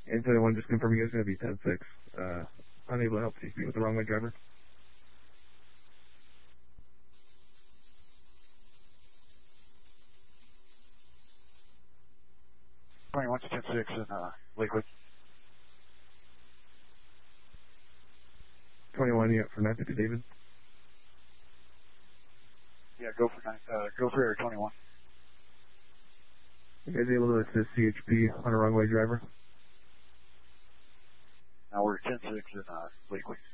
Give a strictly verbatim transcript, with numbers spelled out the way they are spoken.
And twenty-one, just confirming it's going to be ten six. Uh, unable to help T C with the wrong way driver. twenty-one to ten six in uh, Lakewood. twenty-one, yeah, for nine fifty, David. Yeah, go for nine, uh, go for Air twenty-one. You guys able to assist C H P on a wrong way driver? Now we're ten six in uh, Lakewood.